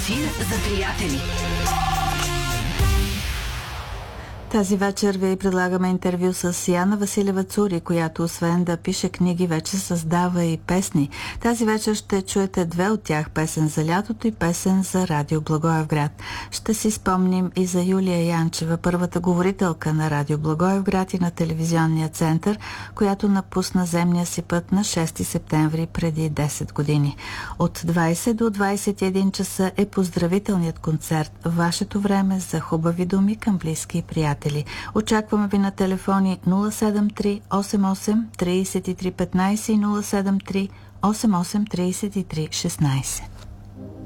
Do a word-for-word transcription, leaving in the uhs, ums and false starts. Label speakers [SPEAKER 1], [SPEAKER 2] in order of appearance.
[SPEAKER 1] Ефир за приятели.
[SPEAKER 2] Тази вечер ви предлагаме интервю с Яна Василева Цури, която освен да пише книги, вече създава и песни. Тази вечер ще чуете две от тях: песен за лятото и песен за Радио Благоевград. Ще си спомним и за Юлия Янчева, първата говорителка на Радио Благоевград и на телевизионния център, която напусна земния си път на шести септември преди десет години. От двайсет до двайсет и един часа е поздравителният концерт. Вашето време за хубави думи към близки и приятели. Очакваме ви на телефони нула седем три осем осем три три едно пет и нула седем три осем осем три три шестнайсет.